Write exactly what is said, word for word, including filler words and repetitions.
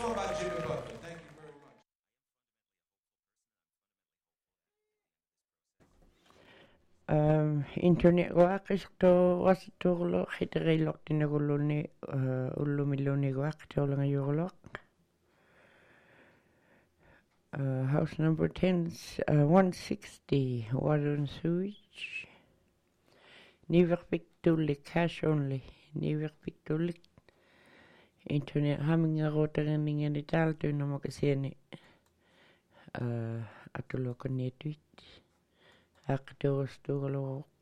more about Jimmy Butler. Thank you very much. Um, internet waqishto wasturlo khitrilok tinaguluni ullumiluni waqtolanga yurlok. Uh, house number ten, uh, one sixty, water and sewage. Never pictulik, cash only. Never pictulik. Internet humming a rotaring and it all to no makasini. Uh, atuloko netwit. Actors to